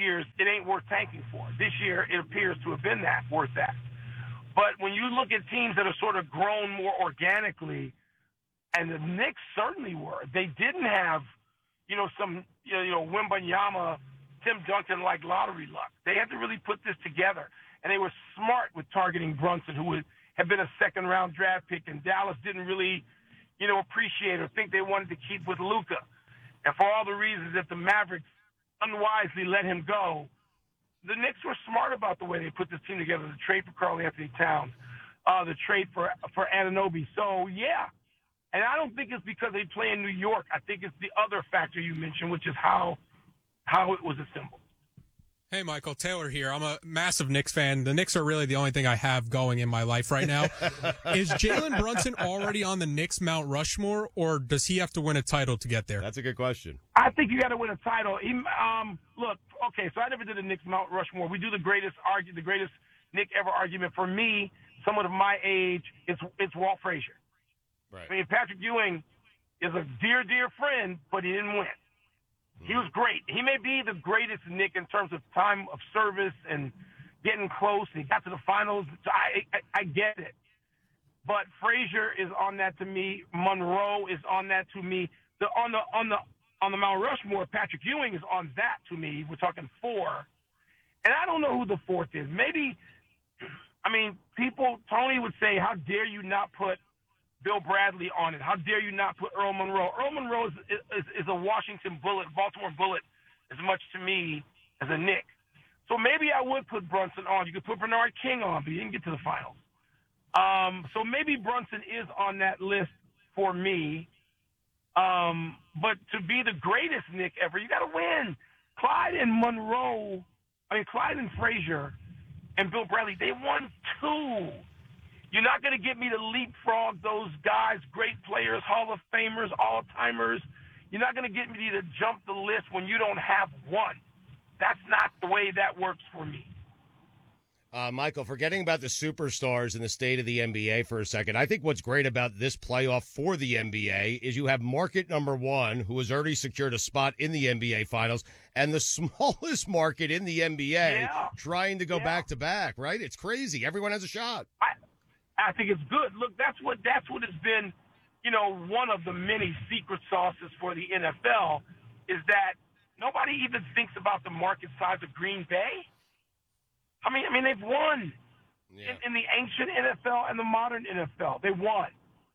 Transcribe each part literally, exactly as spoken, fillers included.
years, it ain't worth tanking for. This year, it appears to have been that, worth that. But when you look at teams that are sort of grown more organically, and the Knicks certainly were, they didn't have, you know, some, you know, you know Wembanyama, Tim Duncan-like lottery luck. They had to really put this together, and they were smart with targeting Brunson, who would have been a second-round draft pick, and Dallas didn't really, you know, appreciate or think they wanted to keep with Luka. And for all the reasons that the Mavericks unwisely let him go, the Knicks were smart about the way they put this team together, the trade for Karl Anthony Towns, uh, the trade for for Anunoby. So, yeah. And I don't think it's because they play in New York. I think it's the other factor you mentioned, which is how how it was assembled. Hey, Michael, Taylor here. I'm a massive Knicks fan. The Knicks are really the only thing I have going in my life right now. Is Jalen Brunson already on the Knicks Mount Rushmore, or does he have to win a title to get there? That's a good question. I think you got to win a title. He, um, look, okay, so I never did the Knicks Mount Rushmore. We do the greatest argue, the greatest Knick ever argument. For me, someone of my age, it's it's Walt Frazier. Right. I mean, Patrick Ewing is a dear, dear friend, but he didn't win. He was great. He may be the greatest Knick in terms of time of service and getting close. And he got to the finals. So I, I, I get it. But Frazier is on that to me. Monroe is on that to me. The on the on the on the Mount Rushmore, Patrick Ewing is on that to me. We're talking four, and I don't know who the fourth is. Maybe, I mean, people. Tony would say, "How dare you not put Bill Bradley on it? How dare you not put Earl Monroe?" Earl Monroe is, is, is a Washington Bullet, Baltimore Bullet, as much to me as a Knick. So maybe I would put Brunson on. You could put Bernard King on, but he didn't get to the finals. Um, so maybe Brunson is on that list for me. Um, but to be the greatest Knick ever, you got to win. Clyde and Monroe, I mean, Clyde and Frazier and Bill Bradley, they won two. You're not going to get me to leapfrog those guys, great players, Hall of Famers, all-timers. You're not going to get me to jump the list when you don't have one. That's not the way that works for me. Uh, Michael, forgetting about the superstars and the state of the N B A for a second, I think what's great about this playoff for the N B A is you have market number one, who has already secured a spot in the N B A Finals, and the smallest market in the N B A yeah. trying to go yeah. back-to-back, right? It's crazy. Everyone has a shot. I, I think it's good. Look, that's what that's what has been, you know, one of the many secret sauces for the N F L is that nobody even thinks about the market size of Green Bay. I mean, I mean, they've won yeah. in, in the ancient N F L and the modern N F L. They won,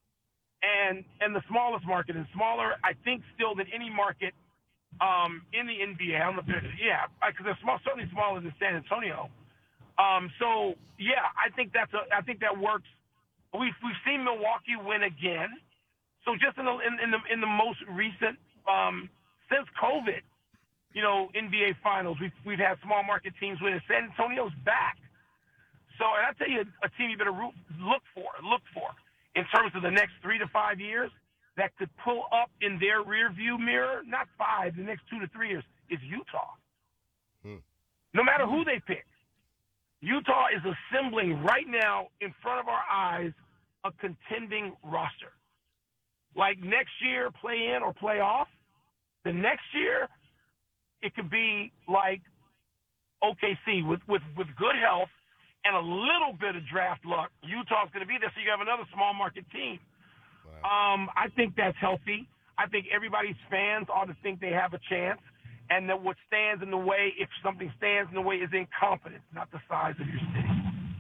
and and the smallest market is smaller, I think, still than any market um, in the N B A. I don't know if they're, yeah, because they're small, certainly smaller than San Antonio. Um, so yeah, I think that's a, I think that works. We've we've seen Milwaukee win again. So just in the in, in the in the most recent um, since COVID, you know, N B A Finals, we've we've had small market teams win. San Antonio's back. So, and I tell you, a team you better root, look for, look for in terms of the next three to five years that could pull up in their rear view mirror, not five, the next two to three years, is Utah. Hmm. No matter who they pick. Utah is assembling right now in front of our eyes a contending roster. Like next year, play in or play off. The next year, it could be like O K C with, with, with good health and a little bit of draft luck. Utah's going to be there, so you have another small market team. Wow. Um, I think that's healthy. I think everybody's fans ought to think they have a chance. And that what stands in the way, if something stands in the way, is incompetence, not the size of your city.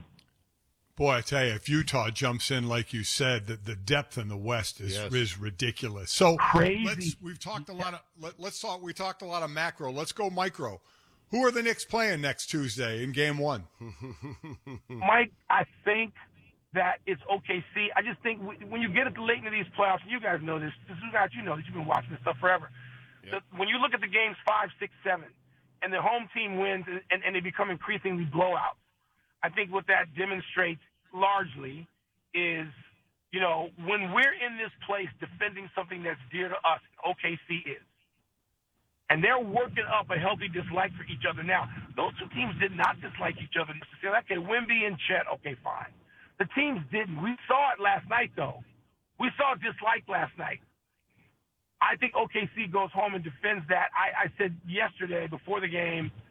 Boy, I tell you, if Utah jumps in, like you said, the, the depth in the West is yes. is ridiculous. So crazy. Let's, we've talked a lot of let, let's talk. We talked a lot of macro. Let's go micro. Who are the Knicks playing next Tuesday in Game One? Mike, I think that it's O K C. I just think we, when you get at the late into these playoffs, you guys know this. This is guys you know that you've been watching this stuff forever. Yep. The, when you look at the games five, six, seven, and the home team wins and, and they become increasingly blowouts, I think what that demonstrates largely is, you know, when we're in this place defending something that's dear to us, O K C is. And they're working up a healthy dislike for each other. Now, those two teams did not dislike each other necessarily. Okay, Wemby and Chet, okay, fine. The teams didn't. We saw it last night, though. We saw dislike last night. I think O K C goes home and defends that. I, I said yesterday before the game,